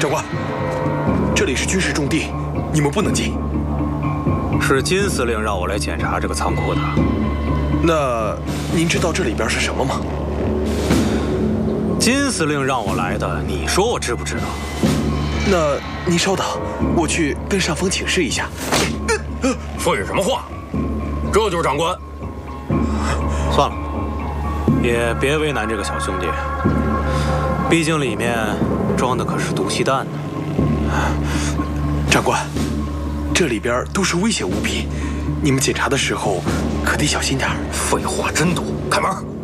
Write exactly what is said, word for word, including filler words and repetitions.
长官，这里是军事重地，你们不能进。 是金司令让我来检查这个仓库的。 那您知道这里边是什么吗？ 金司令让我来的，你说我知不知道？ 那您稍等，我去跟上峰请示一下。 废什么话？这就是长官。 算了，也别为难这个小兄弟，毕竟里面装的可是毒气弹呢。 长官，这里边都是危险物品，你们检查的时候可得小心点儿。 废话真多，开门。